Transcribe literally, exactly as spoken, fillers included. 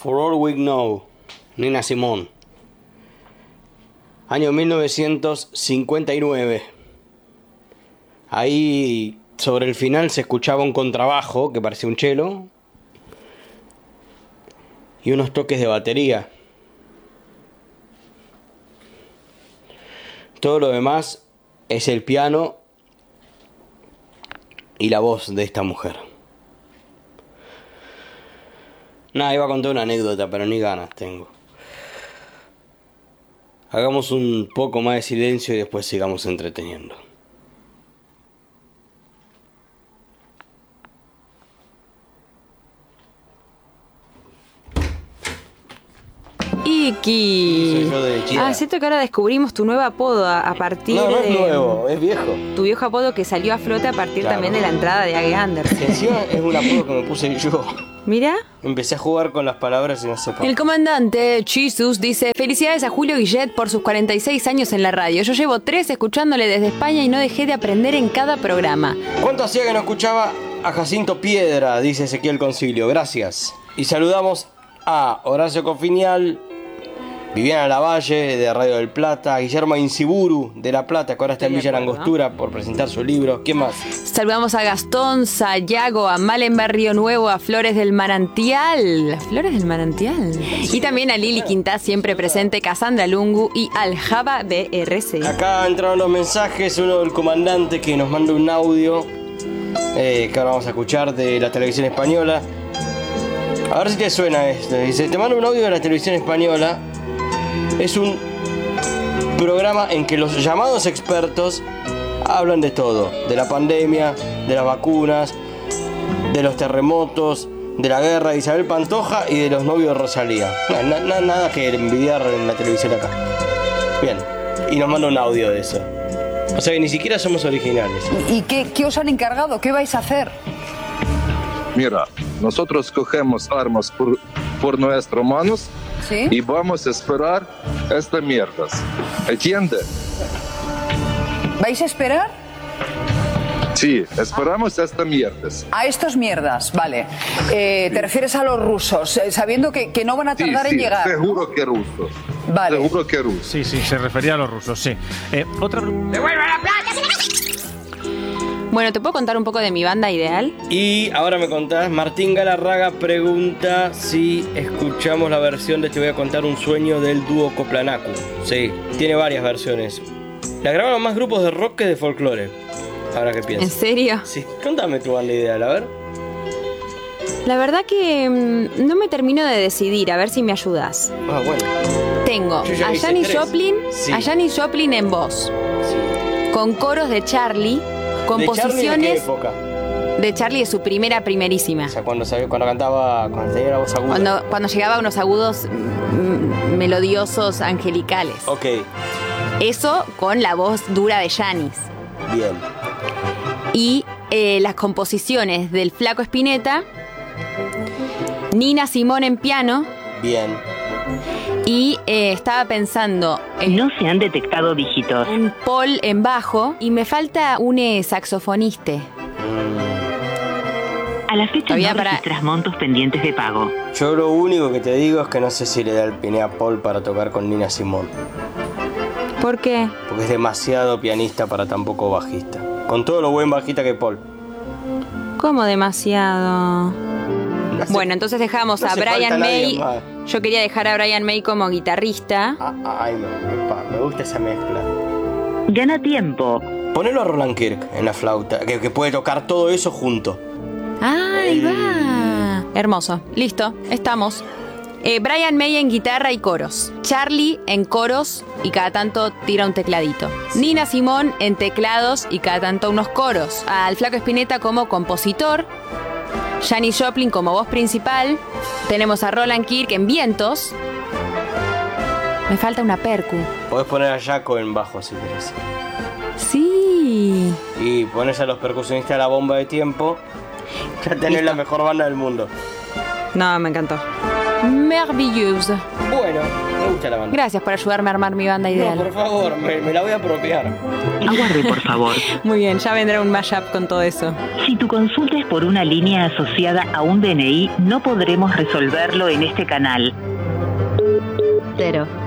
For All We Know, Nina Simone. Año mil novecientos cincuenta y nueve. Ahí sobre el final se escuchaba un contrabajo que parecía un cello y unos toques de batería. Todo lo demás es el piano y la voz de esta mujer. Nada, iba a contar una anécdota, pero ni ganas tengo. Hagamos un poco más de silencio y después sigamos entreteniendo. Iki. Soy yo de Chía. Ah, siento que ahora descubrimos tu nuevo apodo a, a partir No, no de... es nuevo, es viejo. Tu viejo apodo que salió a flote a partir Claro. también de la entrada de Age Anderson. Que encima es un apodo que me puse yo. Mira. Empecé a jugar con las palabras y no sé por qué. El comandante Jesus dice: felicidades a Julio Guillet por sus cuarenta y seis años en la radio. Yo llevo tres escuchándole desde España y no dejé de aprender en cada programa. ¿Cuánto hacía que no escuchaba a Jacinto Piedra? Dice Ezequiel Concilio. Gracias. Y saludamos a Horacio Cofinial, Viviana Lavalle de Radio del Plata, Guillermo Insiburu de La Plata, que ahora está en Villa Langostura por presentar su libro. ¿Quién más? Saludamos a Gastón, Sayago, a Malen Barrio Nuevo, a Flores del Manantial. Flores del Manantial. Y también a Lili Quintás, siempre presente, Cassandra Lungu y al Java B R C. Acá entraron los mensajes, uno del comandante que nos manda un audio eh, que ahora vamos a escuchar de la televisión española. A ver si te suena esto. Dice: te mando un audio de la televisión española. Es un programa en que los llamados expertos hablan de todo, de la pandemia, de las vacunas, de los terremotos, de la guerra de Isabel Pantoja y de los novios de Rosalía. Na- na- nada que envidiar en la televisión acá. Bien, y nos manda un audio de eso. O sea que ni siquiera somos originales. ¿Y qué, qué os han encargado? ¿Qué vais a hacer? Mira, nosotros cogemos armas por, por nuestras manos. ¿Sí? Y vamos a esperar esta mierda. ¿Entiende? ¿Vais a esperar? Sí, esperamos esta mierda. A estos mierdas, vale. Eh, ¿Te refieres a los rusos? eh, Sabiendo que, que no van a Sí, tardar sí, en llegar. seguro que rusos. Vale. Seguro que rusos. Sí, sí, se refería a los rusos, sí. Eh, otra... Bueno, ¿te puedo contar un poco de mi banda ideal? Y ahora me contás, Martín Galarraga pregunta si escuchamos la versión de Te voy a contar un sueño del dúo Coplanacu. Sí, tiene varias versiones. La grabaron más grupos de rock que de folclore. Ahora que pienso. ¿En serio? Sí, contame tu banda ideal, a ver. La verdad que mmm, no me termino de decidir, a ver si me ayudas. Ah, bueno. Tengo Yo ya a hice Janis tres. Joplin, Sí. a Janis Joplin en voz, Sí. con coros de Charlie, ¿De composiciones Charlie de qué época? de Charlie de su primera primerísima. O sea, cuando, sabía, cuando cantaba, cuando tenía la voz aguda. Cuando, cuando llegaba a unos agudos mm, melodiosos angelicales. Ok, Eso con la voz dura de Janis. bien. Y eh, las composiciones del Flaco Spinetta, Nina Simone en piano, Bien. y eh, estaba pensando en No se han detectado dígitos. un Paul en bajo, y me falta un eh, saxofoniste. A la fecha Todavía no para- registras montos pendientes de pago. Yo lo único que te digo es que no sé si le da el pine a Paul para tocar con Nina Simone. ¿Por qué? Porque es demasiado pianista para tan poco bajista. Con todo lo buen bajista que Paul. ¿Cómo demasiado? No hace- Bueno, entonces dejamos no a hace Brian falta nadie May. más. Yo quería dejar a Brian May como guitarrista. Ah, Ay, me, me pa- me gusta esa mezcla. Gana tiempo. Ponelo a Roland Kirk en la flauta, que, que puede tocar todo eso junto. ¡Ah, ahí va! Hermoso. Listo, estamos. Eh, Brian May en guitarra y coros. Charlie en coros y cada tanto tira un tecladito. Nina Simone en teclados y cada tanto unos coros. Al Flaco Spinetta como compositor. Janis Joplin como voz principal. Tenemos a Roland Kirk en vientos. Me falta una percu. Podés poner a Jaco en bajo si querés. Sí. Y pones a los percusionistas a la bomba de tiempo. Ya tenés Listo. la mejor banda del mundo. No, me encantó. Merveilleuse. Bueno, me gusta la banda. Gracias por ayudarme a armar mi banda ideal. No, por favor, me, me la voy a apropiar. Aguarde, por favor. Muy bien, ya vendrá un mashup con todo eso. Si tu consulta es por una línea asociada a un D N I, no podremos resolverlo en este canal. Cero.